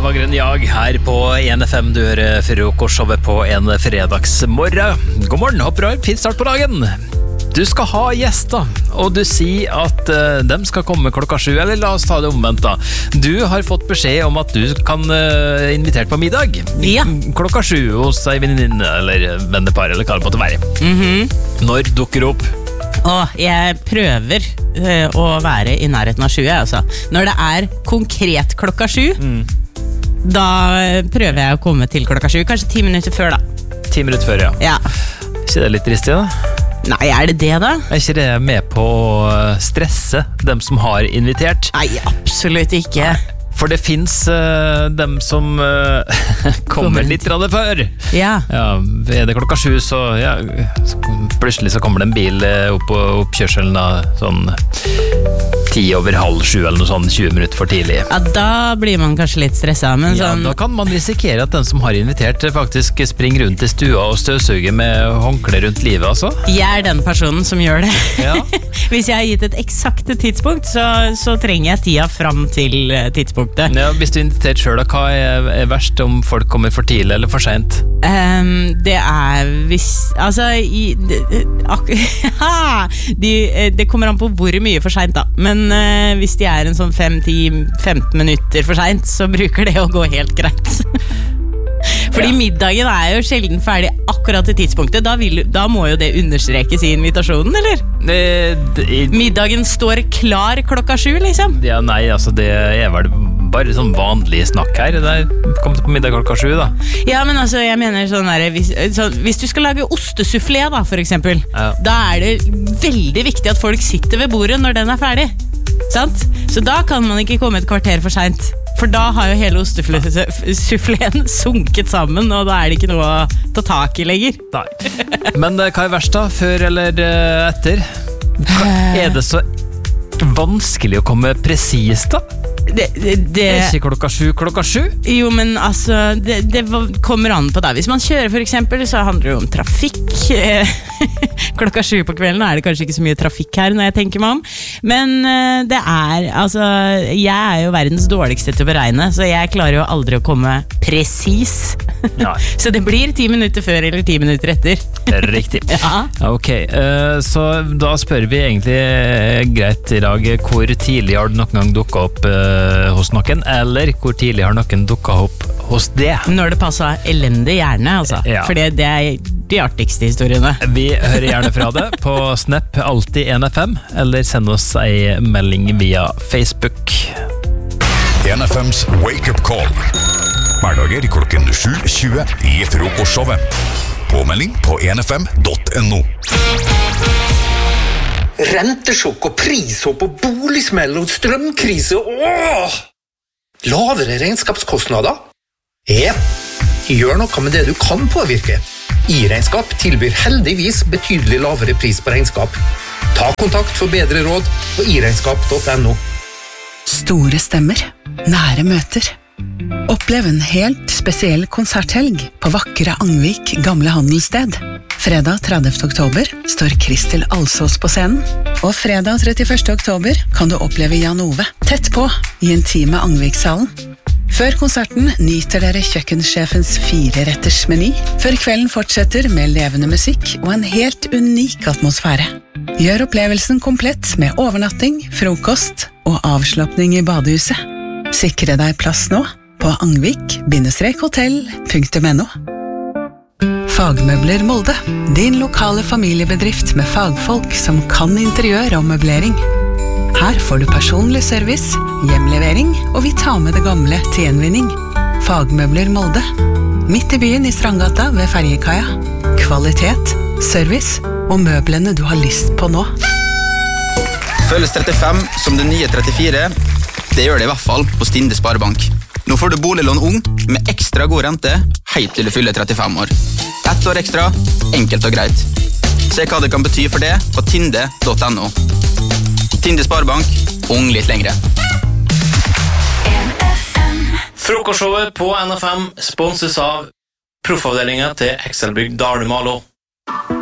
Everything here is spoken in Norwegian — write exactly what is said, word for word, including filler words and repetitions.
Svagren Jag her på en F M. Du hører frokostshowet på en fredagsmorgen. God morgen, håper du har en fin start på dagen. Du skal ha gjester, og du sier at uh, de skal komme klokka sju, eller la oss ta det omvendt da. Du har fått beskjed om at du kan uh, invitere på middag. Ja. Klokka sju hos ei venninne, eller vennepar, eller hva det måtte være. Mhm. Når dukker du opp? Åh, jeg prøver uh, å være i nærheten av sju, altså. Når det er konkret klokka sju, mm. da prøver jeg å komme til klokka sju. Kanskje ti minutter før, da. Ti minutter før, ja. Ja. Ikke det litt dristig, da? Nei, er det det, da? Er ikke det med på å stresse dem som har invitert? Nei, absolutt ikke. For det finnes uh, dem som uh, kommer litt rann før. Ja. Ja, er det klokka sju, så, ja, så plutselig så kommer det en bil uh, opp på oppkjørselen da, sånn ti over halv sju eller noe sånn, tjue minutter for tidlig. Ja, da blir man kanskje litt stresset, men ja, sånn... da kan man risikere at den som har invitert faktisk springer rundt i stua og støvsuger med håndkle rundt livet, altså. Jeg er den personen som gjør det. Ja. Hvis jeg har gitt et eksakte tidspunkt, så, så trenger jeg tida fram til tidspunktet. Ja, hvis du er invitert selv, da, hva er, er verst om folk kommer for tidlig eller for sent? Um, det er hvis... Altså, i, det, ak, de, det kommer an på hvor mye for sent da, men uh, hvis de er en sånn fem til femten minutter for sent, så bruker det å gå helt greit. Fordi ja. Middagen er jo sjelden ferdig akkurat til tidspunktet. Da, vil, da må jo det understrekes i invitasjonen, eller? Det, det, middagen står klar klokka sju, liksom? Ja, nei, altså det er vel bare sånn vanlig snakk her. Det er kommet på middag klokka sju, da. Ja, men altså, jeg mener sånn der, hvis, så, hvis du skal lage ostesufflé, da, for eksempel, ja. Da er det veldig viktig at folk sitter ved bordet når den er ferdig. Sant? Så da kan man ikke komme et kvarter for sent. For da har jo hele ostesuffleen sunket sammen, og da er det ikke noe å ta tak i lenger. Nei. Men hva er verst da? Før eller etter? Er det så vanskelig å komme presis da? Det, det, det er ikke klokka sju, klokka sju? Jo, men altså, det, det kommer an på da. Hvis man kjører for eksempel, så handler det om trafikk. Klokka sju på kvelden er det kanskje ikke så mye trafikk her når jeg tenker meg om. Men det er, altså, jeg er jo verdens dårligste til å beregne, så jeg klarer jo aldri å komme presis. Så det blir ti minutter før eller ti minutter etter. Riktig. Ja. Ok, uh, så da spør vi egentlig uh, greit i dag, hvor tidlig har du noen gang dukket opp uh, hos noen, eller hvor tidlig har noen dukket opp hos det? Når det passer elendig gjerne, altså. Ja. For det er de artigste historiene. Vi hører gjerne fra det på Snap, alltid en F M, eller send oss en melding via Facebook. en F M's Wake Up Call. Hverdager klokken sju tjue i frokostshowet. Påmelding på en f m punktum n o. Rentesjokk og prishopp og boligsmell og strømkrise. Åh! Lavere regnskapskostnader? Ja, gjør noe med det du kan påvirke. I-regnskap tilbyr heldigvis betydelig lavere pris på regnskap. Ta kontakt for bedre råd på i regnskap punktum n o. Store stemmer, nære møter. Opplev en helt spesiell konserthelg på vakre Angvik gamle handelssted. Fredag tredivte oktober står Kristel Alsås på scenen, og fredag trettiførste oktober kan du oppleve Jan Ove tett på i intime Angviksalen. Før konserten nyter dere kjøkkensjefens fire-retters meny, før kvelden fortsetter med levende musikk og en helt unik atmosfære. Gjør opplevelsen komplett med overnatting, frokost og avslappning i badehuset. Sikre deg plass nå på angvik hotell punktum n o. Fagmøbler Molde, din lokale familiebedrift med fagfolk som kan interiør og møblering. Her får du personlig service, hjemlevering, og vi tar med det gamle til gjenvinning. Fagmøbler Molde, midt i byen i Strandgata ved Ferjekaia. Kvalitet, service og møblene du har lyst på nå. Føles trettifem som det nye trettifire. Det gjør det i hvert fall på Stinde Sparebank. Nå får du boliglån ung med ekstra god rente helt til du fyller trettifem år. Ett år ekstra, enkelt og greit. Se hva det kan bety for det på tinde punktum n o. Tinde Sparebank, ung litt lengre. Frokostshowet på N F M sponses av proffavdelingen til Excelbygg Dale Malo.